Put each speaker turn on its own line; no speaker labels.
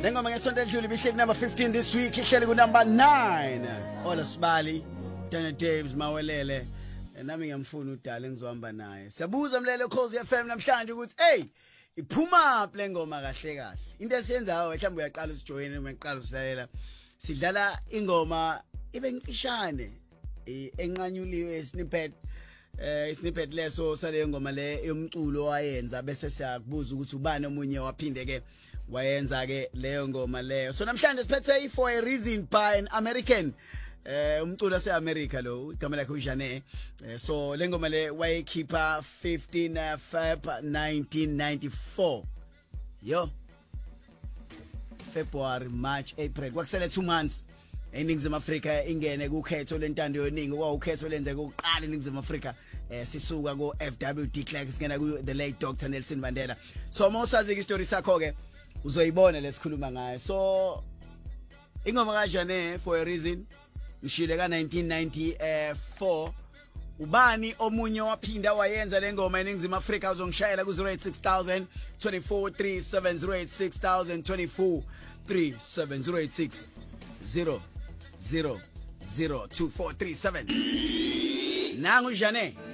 Lengoma ngesonto edlule ibihleli number 15 this week, ihleli ku number 9. Ola Sibali, Dana Daves Mawelele. Nami ngiyamfuna udala engizohamba naye. Siyabuza mlele Khosi FM namhlanje ukuthi hey, iphuma le ngoma kahle kahle. Into esiyenzayo mhlawumbe uyaqala usijoyine noma uqala usilalela. Sidlala ingoma ibe nkishane, enqanyuliwe snippet leso sale ngoma le yomculo wayenza bese siyakubuza ukuthi ubani omunye waphinde ke wayenza ke leyo ngoma leyo. So namhlanje siphethe For a Reason by an American umculo waseAmerica lo igama lakhe uJane. So le ngoma le wayekhipha 15 Feb 1994. Yo, February, March, April, kwakusele 2 months eNingizimu Afrika ingene kukhetho lentando yoningi kwawukhetho lenzeka ukuqala eNingizimu Afrika sisuka ku FW de Klerk singena ku the late Dr Nelson Mandela. So mawusazi ke story sakho ke uzoyibona lesikhuluma ngayo. So ingoma kaJane For a Reason ngishile ka 1994. Ubani omunye waphinda wayenza le ngoma eNingizimu Afrika uzongishayela ku 086000 24370 086000 24370 0002437 Nangu Jane.